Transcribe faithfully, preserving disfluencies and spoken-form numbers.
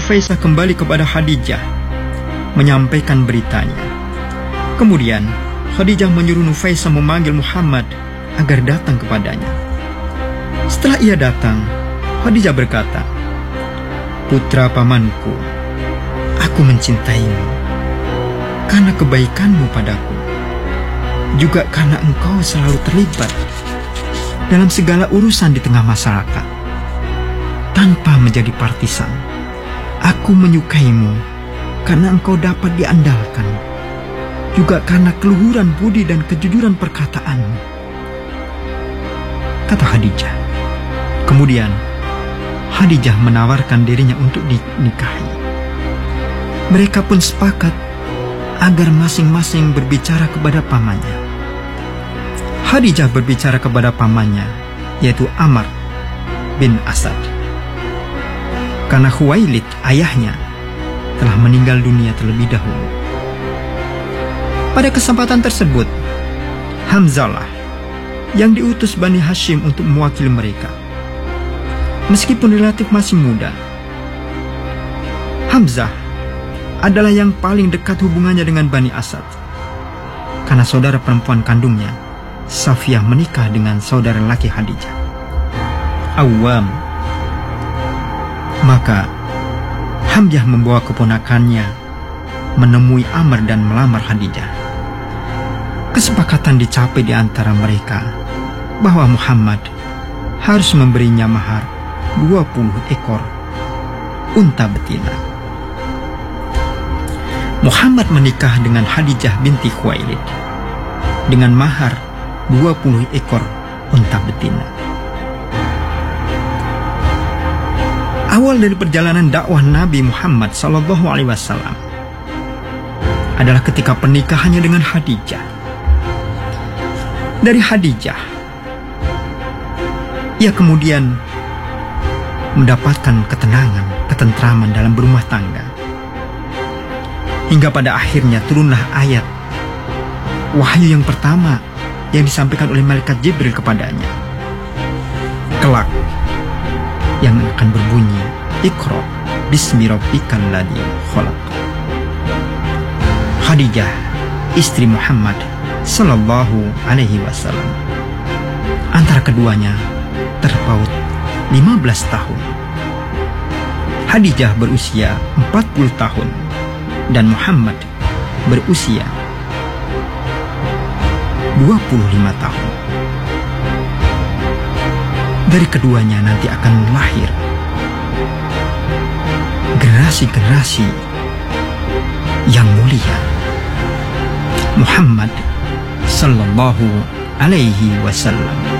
Nufaisah kembali kepada Khadijah, menyampaikan beritanya. Kemudian Khadijah menyuruh Nufaisah memanggil Muhammad agar datang kepadanya. Setelah ia datang, Khadijah berkata, "Putra pamanku, aku mencintaimu karena kebaikanmu padaku, juga karena engkau selalu terlibat dalam segala urusan di tengah masyarakat tanpa menjadi partisan. Aku menyukaimu karena engkau dapat diandalkan, juga karena keluhuran budi dan kejujuran perkataanmu," kata Khadijah. Kemudian Khadijah menawarkan dirinya untuk dinikahi. Mereka pun sepakat agar masing-masing berbicara kepada pamannya. Khadijah berbicara kepada pamannya, yaitu Amr bin Asad, karena Khuwailid, ayahnya, telah meninggal dunia terlebih dahulu. Pada kesempatan tersebut, Hamzalah yang diutus Bani Hashim untuk mewakili mereka. Meskipun relatif masih muda, Hamzah adalah yang paling dekat hubungannya dengan Bani Asad, karena saudara perempuan kandungnya, Safiyah, menikah dengan saudara laki Khadijah, Awam. Maka Hamzah membawa keponakannya menemui Amr dan melamar Khadijah. Kesepakatan dicapai di antara mereka bahwa Muhammad harus memberinya mahar dua puluh ekor unta betina. Muhammad menikah dengan Khadijah binti Khuwailid dengan mahar dua puluh ekor unta betina. Awal dari perjalanan dakwah Nabi Muhammad sallallahu alaihi wasallam adalah ketika pernikahannya dengan Khadijah. Dari Khadijah, ia kemudian mendapatkan ketenangan, ketentraman dalam berumah tangga. Hingga pada akhirnya turunlah ayat wahyu yang pertama yang disampaikan oleh malaikat Jibril kepadanya. Kelak yang akan berbunyi, "Iqra bismi rabbikal ladzi khalaq." Khadijah, istri Muhammad sallallahu alaihi wasallam. Antara keduanya terpaut lima belas tahun. Khadijah berusia empat puluh tahun dan Muhammad berusia dua puluh lima tahun. Dari keduanya nanti akan lahir generasi-generasi yang mulia. Muhammad sallallahu alaihi wasallam.